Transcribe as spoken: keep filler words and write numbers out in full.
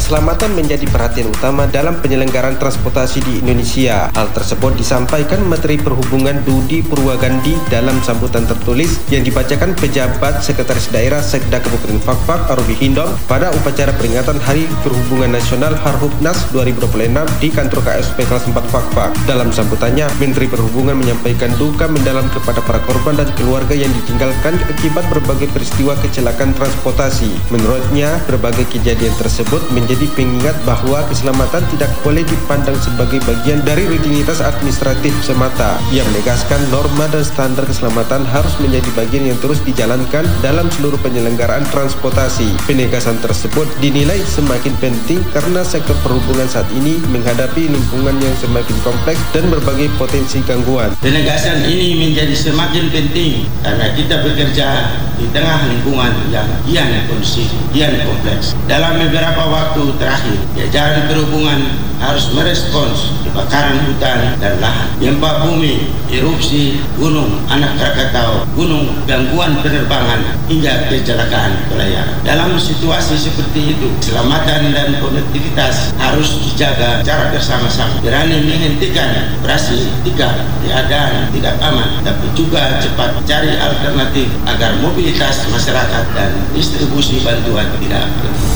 keselamatan menjadi perhatian utama dalam penyelenggaraan transportasi di Indonesia. Hal tersebut disampaikan Menteri Perhubungan Budi Purwagandi dalam sambutan tertulis yang dibacakan pejabat Sekretaris Daerah Sekda Kabupaten Fakfak Arobi Hindom pada upacara peringatan Hari Perhubungan Nasional Harhubnas dua ribu dua puluh enam di kantor K S P kelas empat Fakfak. Dalam sambutannya, Menteri Perhubungan menyampaikan duka mendalam kepada para korban dan keluarga yang ditinggalkan akibat berbagai peristiwa kecelakaan transportasi. Menurutnya, berbagai kejadian tersebut menjadi pengingat bahwa keselamatan tidak boleh dipandang sebagai bagian dari rutinitas administratif semata. Ia menegaskan norma dan standar keselamatan harus menjadi bagian yang terus dijalankan dalam seluruh penyelenggaraan transportasi. Penegasan tersebut dinilai semakin penting karena sektor perhubungan saat ini menghadapi lingkungan yang semakin kompleks dan berbagai potensi gangguan. Penegasan ini menjadi semakin penting karena kita bekerja di tengah lingkungan yang kian kondusif, kian kompleks. Dalam beberapa waktu terakhir, jajaran perhubungan harus merespons kebakaran hutan dan lahan, gempa bumi, erupsi gunung anak Krakatau, gunung gangguan penerbangan, hingga kecelakaan pelayaran. Dalam situasi seperti itu, keselamatan dan konektivitas harus dijaga secara bersama-sama. Berani menghentikan operasi ketika keadaan tidak aman, tapi juga cepat mencari alternatif agar mobilitas masyarakat dan distribusi bantuan tidak berhenti.